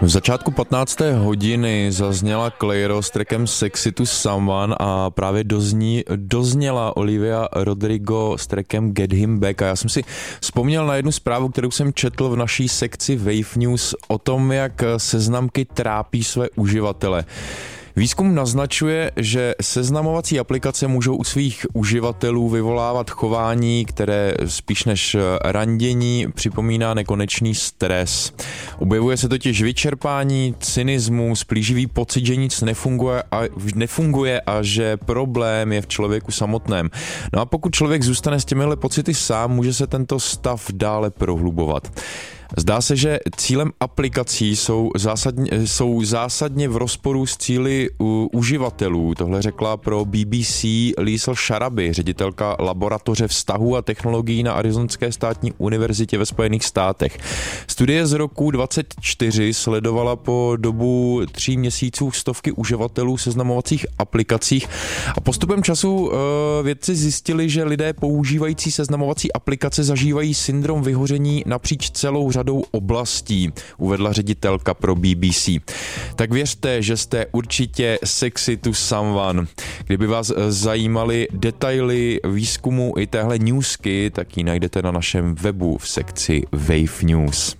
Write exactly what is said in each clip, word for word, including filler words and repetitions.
V začátku patnácté hodiny zazněla Clairo s trackem Sexy to Someone a právě dozní, dozněla Olivia Rodrigo s trackem Get Him Back. A já jsem si vzpomněl na jednu zprávu, kterou jsem četl v naší sekci Wave News o tom, jak seznamky trápí své uživatele. Výzkum naznačuje, že seznamovací aplikace můžou u svých uživatelů vyvolávat chování, které spíš než randění připomíná nekonečný stres. Objevuje se totiž vyčerpání, cynismus, plíživý pocit, že nic nefunguje a, nefunguje a že problém je v člověku samotném. No a pokud člověk zůstane s těmihle pocity sám, může se tento stav dále prohlubovat. Zdá se, že cílem aplikací jsou zásadně, jsou zásadně v rozporu s cíli u, uživatelů. Tohle řekla pro B B C Liesl Sharabi, ředitelka laboratoře vztahů a technologií na Arizonské státní univerzitě ve Spojených státech. Studie z roku dvacet čtyři sledovala po dobu tří měsíců stovky uživatelů seznamovacích aplikacích a postupem času uh, vědci zjistili, že lidé používající seznamovací aplikace zažívají syndrom vyhoření napříč celou řadou oblastí, uvedla ředitelka pro B B C. Tak věřte, že jste určitě sexy to someone. Kdyby vás zajímaly detaily výzkumu i téhle newsky, tak ji najdete na našem webu v sekci Wave News.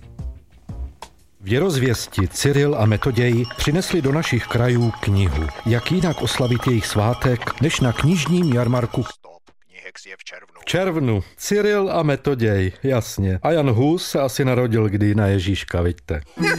Věrozvěsti Cyril a Metoděj přinesli do našich krajů knihu. Jak jinak oslavit jejich svátek, než na knižním jarmarku je v červnu. V červnu. Cyril a Metoděj, jasně. A Jan Hus se asi narodil kdy na Ježíška, vidíte.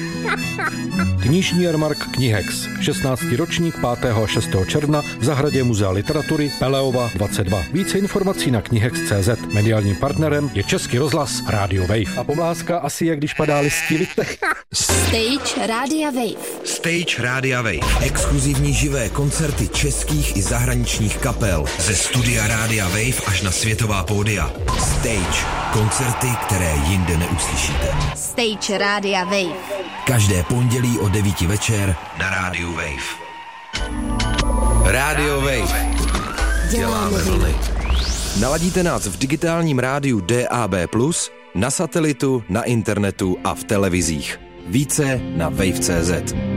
Knižní jarmark Knihex. šestnáctý ročník pátého a šestého června v zahradě Muzea literatury Peleova dvacet dva. Více informací na knihex tečka cé zet. Mediálním partnerem je Český rozhlas Radio Wave. A pomlázka asi jak když padá listí, vidíte. Stage Rádia Wave. Stage Rádia Wave. Exkluzivní živé koncerty českých i zahraničních kapel. Ze studia Rádia Wave až na světová pódia. Stage. Koncerty, které jinde neuslyšíte. Stage Rádia Wave. Každé pondělí o devíti večer na Rádiu Wave. Radio Wave. Děláme vlny. Naladíte nás v digitálním rádiu D A B plus, na satelitu, na internetu a v televizích. Více na wave tečka cé zet.